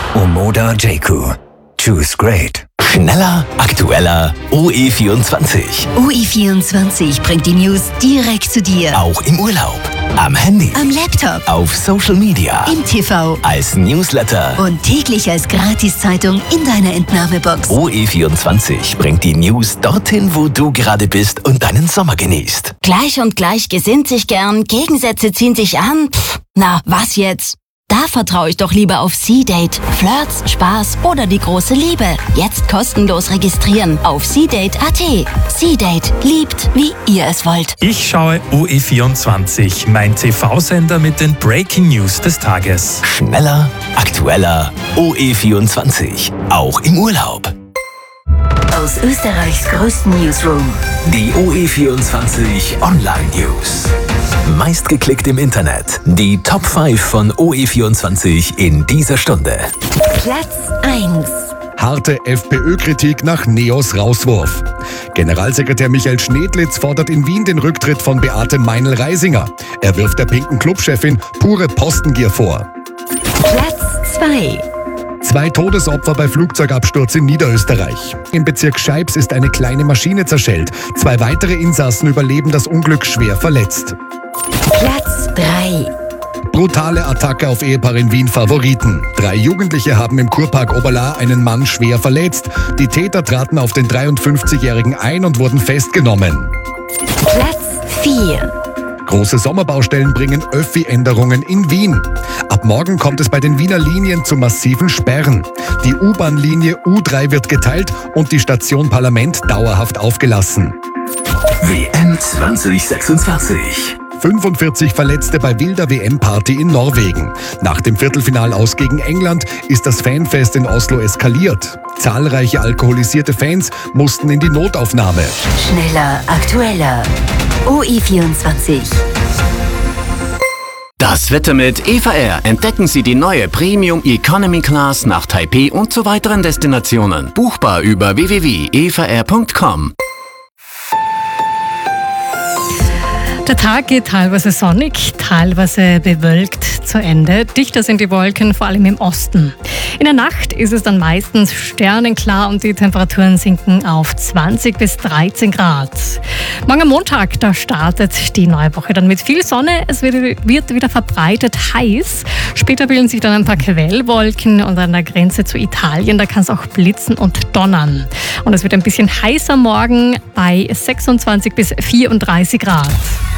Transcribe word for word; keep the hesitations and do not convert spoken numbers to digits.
Omoda J-Crew. Choose great. Schneller, aktueller, O E vierundzwanzig. O E vierundzwanzig bringt die News direkt zu dir. Auch im Urlaub, am Handy, Am Laptop, auf Social Media, im T V als Newsletter. und täglich als Gratiszeitung in deiner Entnahmebox. O E vierundzwanzig bringt die News dorthin, wo du gerade bist und deinen Sommer genießt. Gleich und gleich gesinnt sich gern, Gegensätze ziehen sich an. Pff, na, was jetzt? Da vertraue ich doch lieber auf C-Date. Flirts, Spaß oder die große Liebe. Jetzt kostenlos registrieren auf c date punkt a t. C-Date. Liebt, wie ihr es wollt. Ich schaue O E vierundzwanzig, mein T V-Sender mit den Breaking News des Tages. Schneller, aktueller, O E vierundzwanzig. Auch im Urlaub. Aus Österreichs größten Newsroom. Die O E vierundzwanzig Online News. Meistgeklickt im Internet. Die Top fünf von O E vierundzwanzig in dieser Stunde. Platz eins. Harte FPÖ-Kritik nach Neos Rauswurf. Generalsekretär Michael Schnedlitz fordert in Wien den Rücktritt von Beate Meinl-Reisinger. Er wirft der pinken Clubchefin pure Postengier vor. Platz zwei. Zwei Todesopfer bei Flugzeugabsturz in Niederösterreich. Im Bezirk Scheibs ist eine kleine Maschine zerschellt. Zwei weitere Insassen überleben das Unglück schwer verletzt. Platz drei. Brutale Attacke auf Ehepaar in Wien Favoriten. Drei Jugendliche haben im Kurpark Oberla einen Mann schwer verletzt. Die Täter traten auf den dreiundfünfzigjährigen ein und wurden festgenommen. Platz vier. Große Sommerbaustellen bringen Öffi-Änderungen in Wien. Ab morgen kommt es bei den Wiener Linien zu massiven Sperren. Die U-Bahn-Linie U drei wird geteilt und die Station Parlament dauerhaft aufgelassen. W M zwanzig sechsundzwanzig. fünfundvierzig Verletzte bei wilder W M-Party in Norwegen. Nach dem Viertelfinalaus gegen England ist das Fanfest in Oslo eskaliert. Zahlreiche alkoholisierte Fans mussten in die Notaufnahme. Schneller, aktueller. O E vierundzwanzig. Das Wetter mit E V R. Entdecken Sie die neue Premium Economy Class nach Taipei und zu weiteren Destinationen. Buchbar über w w w punkt e v r punkt com. Der Tag geht teilweise sonnig, teilweise bewölkt zu Ende. Dichter sind die Wolken, vor allem im Osten. In der Nacht ist es dann meistens sternenklar und die Temperaturen sinken auf zwanzig bis dreizehn Grad. Morgen am Montag, da startet die neue Woche dann mit viel Sonne. Es wird, wird wieder verbreitet heiß. Später bilden sich dann ein paar Quellwolken und an der Grenze zu Italien, da kann es auch blitzen und donnern. Und es wird ein bisschen heißer morgen bei sechsundzwanzig bis vierunddreißig Grad.